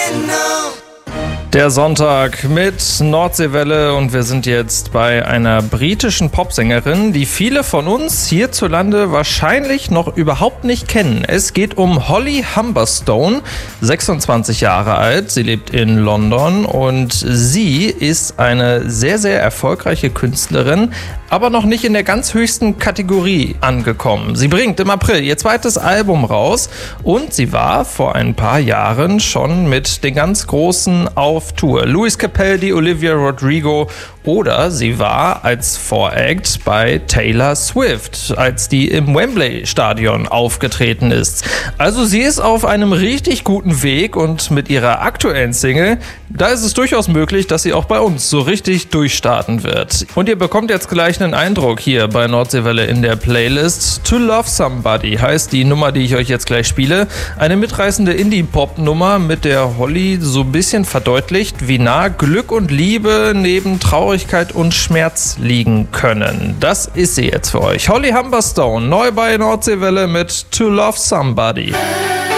Der Sonntag mit Nordseewelle und wir sind jetzt bei einer britischen Popsängerin, die viele von uns hierzulande wahrscheinlich noch überhaupt nicht kennen. Es geht um Holly Humberstone, 26 Jahre alt, sie lebt in London und sie ist eine sehr, sehr erfolgreiche Künstlerin, aber noch nicht in der ganz höchsten Kategorie angekommen. Sie bringt im April ihr zweites Album raus und sie war vor ein paar Jahren schon mit den ganz Großen auf Tour. Lewis Capaldi, Olivia Rodrigo oder sie war als Voract bei Taylor Swift, als die im Wembley-Stadion aufgetreten ist. Also sie ist auf einem richtig guten Weg und mit ihrer aktuellen Single, da ist es durchaus möglich, dass sie auch bei uns so richtig durchstarten wird. Und ihr bekommt jetzt gleich einen Eindruck hier bei Nordseewelle in der Playlist. To Love Somebody heißt die Nummer, die ich euch jetzt gleich spiele. Eine mitreißende Indie-Pop-Nummer, mit der Holly so ein bisschen verdeutlicht, wie nah Glück und Liebe neben Traurigkeit und Schmerz liegen können. Das ist sie jetzt für euch. Holly Humberstone, neu bei Nordseewelle mit To Love Somebody.